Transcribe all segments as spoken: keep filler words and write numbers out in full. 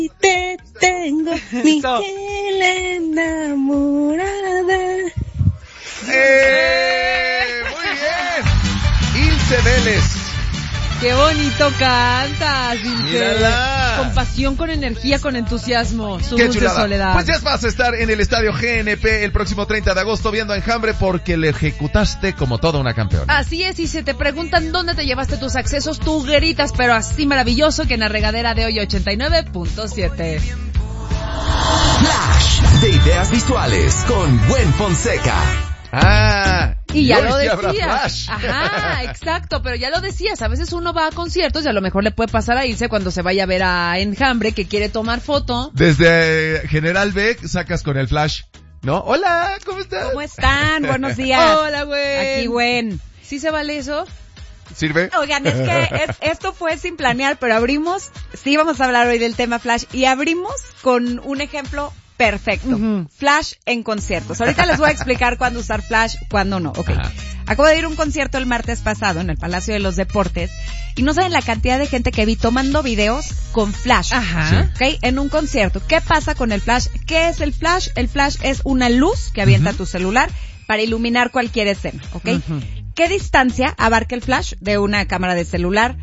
Te tengo, Miguel enamorada. ¡Eh! Muy bien. Ilse Vélez. ¡Qué bonito cantas, Ilse! Mírala. Con pasión, con energía, con entusiasmo. Su ¡Qué dulce chulada! soledad. Pues ya vas a estar en el Estadio G N P el próximo treinta de agosto viendo a Enjambre porque le ejecutaste como toda una campeona. Así es, y si te preguntan dónde te llevaste tus accesos, tú gritas, pero así maravilloso que en la regadera de hoy ochenta y nueve punto siete. Flash de ideas visuales con Gwen Fonseca. Ah, Y ya hoy lo sí habrá decías. Flash. Ajá, exacto, pero ya lo decías. A veces uno va a conciertos y a lo mejor le puede pasar a irse cuando se vaya a ver a Enjambre que quiere tomar foto. Desde General Beck sacas con el Flash, ¿no? Hola, ¿cómo estás? ¿Cómo están? Buenos días. Hola, güey. Aquí, Gwen. ¿Sí se vale eso? ¿Sirve? Oigan, es que es- esto fue sin planear, pero abrimos, sí vamos a hablar hoy del tema Flash, y abrimos con un ejemplo perfecto. Ujú. Flash en conciertos. Ahorita les voy a explicar cuándo usar Flash, cuándo no. Ok. Ajá. Acabo de ir a un concierto el martes pasado en el Palacio de los Deportes, y no saben la cantidad de gente que vi tomando videos con Flash. Ajá. ¿Ok? En un concierto. ¿Qué pasa con el Flash? ¿Qué es el Flash? El Flash es una luz que avienta Ujú. tu celular para iluminar cualquier escena. ¿Ok? Ujú. ¿Qué distancia abarca el Flash de una cámara de celular?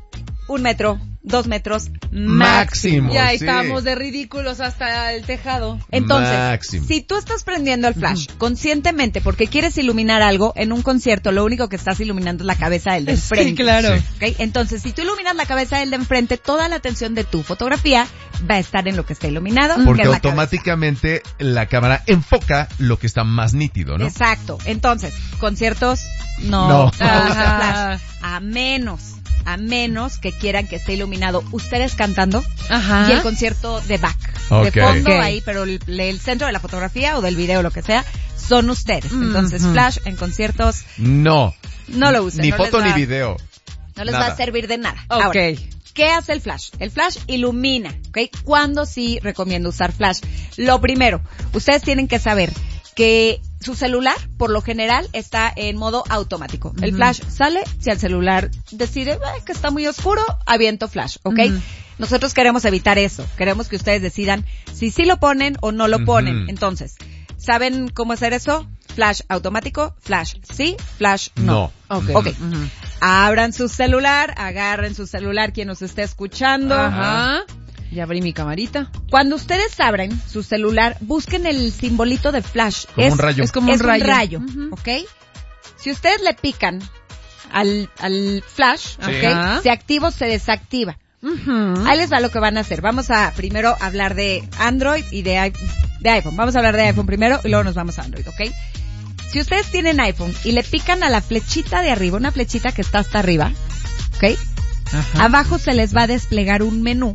Un metro, dos metros, máximo. Máximo. Ya sí. estamos de ridículos hasta el tejado. Entonces, Máximo. si tú estás prendiendo el Flash conscientemente porque quieres iluminar algo, en un concierto lo único que estás iluminando es la cabeza del de Sí, enfrente. claro. Sí. ¿Ok? Entonces, si tú iluminas la cabeza del de enfrente, toda la atención de tu fotografía va a estar en lo que está iluminado. Porque que es la automáticamente la cámara enfoca lo que está más nítido, ¿no? cabeza. Exacto. Entonces, conciertos, no. No. usa Ajá. Flash. A menos, a menos que quieran que esté iluminado ustedes cantando Ajá. y el concierto de back. Ok. De fondo Ok. ahí, pero el, el centro de la fotografía o del video, lo que sea, son ustedes. Entonces, Ujú. Flash en conciertos, No. no lo usen. Ni no foto les ni va- video. No les Nada. va a servir de nada. Ok. Ahora, ¿qué hace el Flash? El Flash ilumina, ¿ok? ¿Cuándo sí recomiendo usar Flash? Lo primero, ustedes tienen que saber que su celular, por lo general, está en modo automático. El Ujú. Flash sale, si el celular decide "Eh, que está muy oscuro, aviento Flash, ¿ok? Ujú. Nosotros queremos evitar eso. Queremos que ustedes decidan si sí lo ponen o no lo Ujú. ponen. Entonces, ¿saben cómo hacer eso? Flash automático, Flash sí, Flash no. No. Ok. Ok. Ujú. Abran su celular, agarren su celular quien nos esté escuchando. Ajá. Ya abrí mi camarita. Cuando ustedes abren su celular, busquen el simbolito de Flash. Como es, un rayo. Es como es un rayo. un Ujú. ¿ok? Si ustedes le pican al, al Flash, Sí. ¿ok? Ajá. Se activa o se desactiva. Ujú. Ahí les va lo que van a hacer. Vamos a primero hablar de Android y de, i- de iPhone. Vamos a hablar de iPhone primero y luego nos vamos a Android, ¿ok? Si ustedes tienen iPhone y le pican a la flechita de arriba, una flechita que está hasta arriba, ¿ok? Ajá. Abajo se les va a desplegar un menú,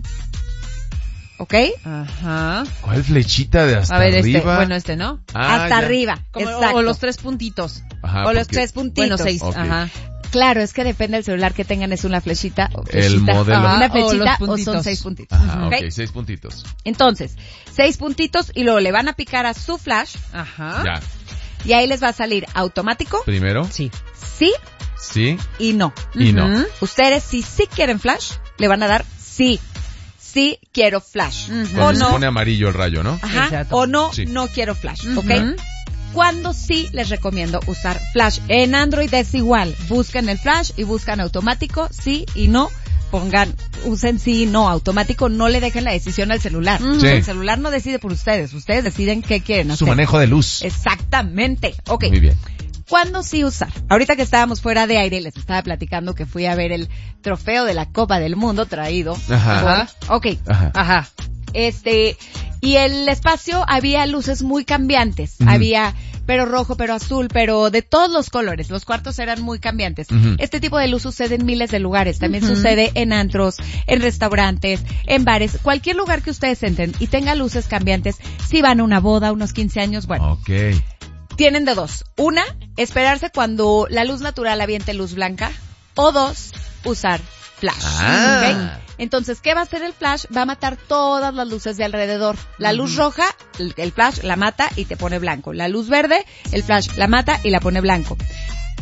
¿ok? Ajá. ¿Cuál flechita de hasta A ver, arriba? este, bueno, este, ¿no? Ah, hasta ya. arriba, Como- exacto. o los tres puntitos. Ajá, o los porque tres puntitos. Bueno, seis. Ok. Ajá. Claro, es que depende del celular que tengan, es una flechita o El flechita, modelo. una Ah, o flechita los o, son puntitos. seis puntitos. Ajá, ¿ok? ok, seis puntitos. Entonces, seis puntitos y luego le van a picar a su Flash Ajá. Ya. y ahí les va a salir automático, Primero, Sí. sí sí y no. y no. Ujú. Ustedes si sí quieren Flash, le van a dar sí. Sí quiero Flash. Ujú. O Cuando se no. pone amarillo el rayo, ¿no? Ajá. Exacto. O no, Sí. no quiero Flash. Ujú. ¿Ok? Cuando sí les recomiendo usar Flash. En Android es igual. Busquen el Flash y buscan automático, sí y no. Pongan, usen sí y no. Automático, no le dejen la decisión al celular. Sí. El celular no decide por ustedes. Ustedes deciden qué quieren hacer. Su manejo de luz. Exactamente. Ok. Muy bien. ¿Cuándo sí usar? Ahorita que estábamos fuera de aire, les estaba platicando que fui a ver el trofeo de la Copa del Mundo traído. Ajá. por- Ok. Ajá. Ajá. Este, y el espacio había luces muy cambiantes. Ujú. Había, pero rojo, pero azul, pero de todos los colores. Los cuartos eran muy cambiantes. Ujú. Este tipo de luz sucede en miles de lugares. También Ujú. sucede en antros, en restaurantes, en bares. Cualquier lugar que ustedes entren y tenga luces cambiantes, si van a una boda, unos quince años, bueno, Ok. tienen de dos. Una, esperarse cuando la luz natural aviente luz blanca. O dos, usar Flash. Ah. ¿Ok? Entonces, ¿qué va a hacer el Flash? Va a matar todas las luces de alrededor. La luz roja, el, el Flash la mata y te pone blanco. La luz verde, el Flash la mata y la pone blanco.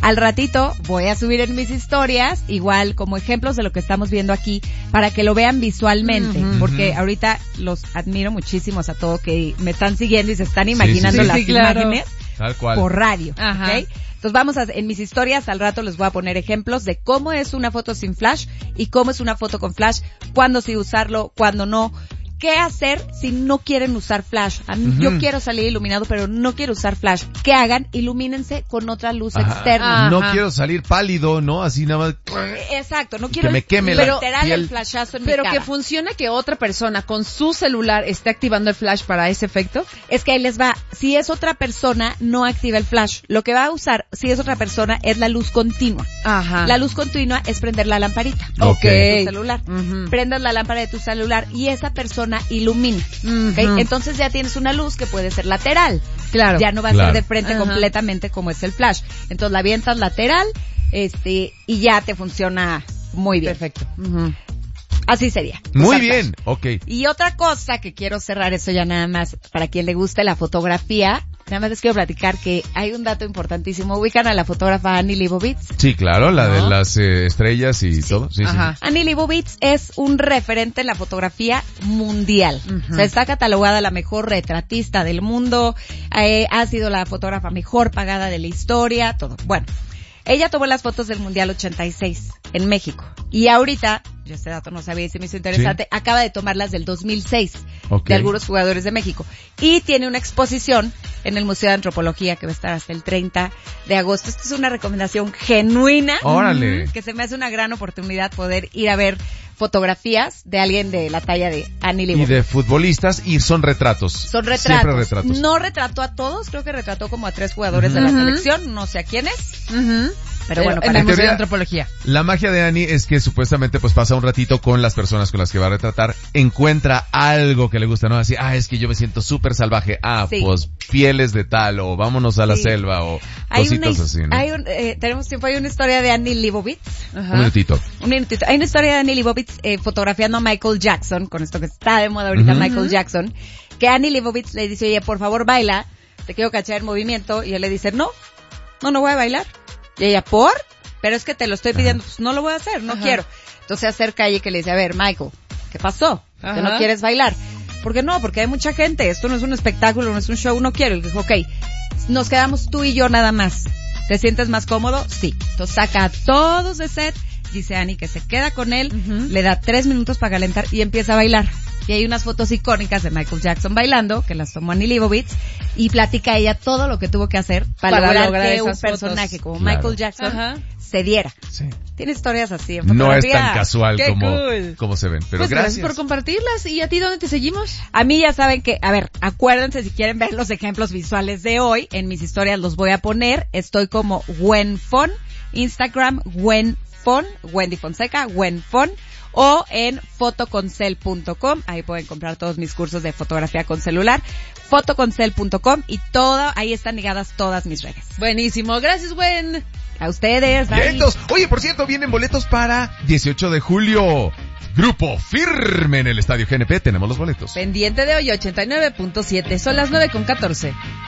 Al ratito voy a subir en mis historias, igual como ejemplos de lo que estamos viendo aquí, para que lo vean visualmente, uh-huh. porque ahorita los admiro muchísimos a todos que me están siguiendo y se están imaginando sí, sí, las sí, claro. imágenes Tal cual. por radio, Ajá. ¿ok? Entonces vamos a, en mis historias al rato les voy a poner ejemplos de cómo es una foto sin flash y cómo es una foto con flash, cuándo sí usarlo, cuándo no. ¿Qué hacer si no quieren usar flash? A mí, uh-huh. Yo quiero salir iluminado, pero no quiero usar flash. ¿Qué hagan? Ilumínense con otra luz Ajá. externa. No Ajá. quiero salir pálido, ¿no? Así nada más. Exacto, no quiero que me queme pero, la literal piel. el flashazo en Pero mi que cara. funciona que otra persona con su celular esté activando el flash para ese efecto. Es que ahí les va. Si es otra persona, no activa el flash. Lo que va a usar, si es otra persona, es la luz continua. Ajá. La luz continua es prender la lamparita. Ok. De tu celular. Uh-huh. Prendes la lámpara de tu celular y esa persona ilumina. Uh-huh. ¿Okay? Entonces ya tienes una luz que puede ser lateral. Claro. Ya no va a Claro. ser de frente Ajá. completamente como es el flash. Entonces la avientas lateral, este, y ya te funciona muy bien. Perfecto. Uh-huh. Así sería. Muy Usar bien, flash. ok. Y otra cosa que quiero cerrar, eso ya nada más, para quien le guste la fotografía, nada más les quiero platicar que hay un dato importantísimo. Ubican a la fotógrafa Annie Leibovitz. Sí, claro, la de ¿No? las eh, estrellas y todo. Sí, sí, Ajá. sí. Annie Leibovitz es un referente en la fotografía mundial. Uh-huh. O sea, está catalogada la mejor retratista del mundo, eh, ha sido la fotógrafa mejor pagada de la historia, todo. Bueno, ella tomó las fotos del Mundial ochenta y seis en México. Y ahorita, yo este dato no sabía y se me hizo interesante, sí. acaba de tomarlas del dos mil seis Okay. de algunos jugadores de México. Y tiene una exposición en el Museo de Antropología que va a estar hasta el treinta de agosto. Esta es una recomendación genuina. Órale. Que se me hace una gran oportunidad poder ir a ver fotografías de alguien de la talla de Annie Leibovitz. Y de futbolistas y son retratos. Son retratos. Siempre retratos. No retrató a todos, creo que retrató como a tres jugadores Uh-huh. de la selección, no sé a quiénes. Uh-huh. Pero bueno, en para el Museo teoría- de Antropología. La magia de Annie es que supuestamente pues pasa un ratito con las personas con las que va a retratar, encuentra algo que le gusta, ¿no? Así, ah, es que yo me siento súper salvaje, ah, Sí. pues pieles de tal, o vámonos a la Sí. selva, o hay una, cositas así, ¿no? hay un, eh, tenemos tiempo, hay una historia de Annie Leibovitz. Un minutito. Un minutito. Hay una historia de Annie Leibovitz eh, fotografiando a Michael Jackson, con esto que está de moda ahorita, Uh-huh. Michael Jackson, que Annie Leibovitz le dice, oye, por favor baila, te quiero cachar en movimiento, y él le dice, no, no, no voy a bailar. Y ella, ¿por? Pero es que te lo estoy pidiendo, pues no lo voy a hacer, no Ajá. quiero. Entonces se acerca ella que le dice, a ver, Michael, ¿qué pasó? ¿Que Ajá. no quieres bailar? ¿Por qué no? Porque hay mucha gente, esto no es un espectáculo, no es un show, no quiero. Y le dijo, ok, nos quedamos tú y yo nada más. ¿Te sientes más cómodo? Sí. Entonces saca a todos de set, dice Annie que se queda con él, Uh-huh. le da tres minutos para calentar y empieza a bailar. Y hay unas fotos icónicas de Michael Jackson bailando, que las tomó Annie Leibovitz, y platica ella todo lo que tuvo que hacer para, Para lograr, lograr que un esas personaje fotos. como Claro. Michael Jackson Ajá. se diera. Sí. Tiene historias así en No es fotografía. tan casual ¡Qué como, cool! como se ven, pero Pues gracias. gracias. por compartirlas. ¿Y a ti dónde te seguimos? A mí ya saben que, a ver, acuérdense si quieren ver los ejemplos visuales de hoy, en mis historias los voy a poner. Estoy como Gwenfon, Instagram Gwenfon, Wendy Fonseca, Gwenfon, o en fotoconcel punto com, ahí pueden comprar todos mis cursos de fotografía con celular, fotoconcel punto com, y todo, ahí están ligadas todas mis redes. Buenísimo. Gracias, Gwen. A ustedes, bye. Vientos. Oye, por cierto, vienen boletos para dieciocho de julio. Grupo Firme en el Estadio G N P, tenemos los boletos. Pendiente de hoy, ochenta y nueve punto siete. Son las nueve con catorce.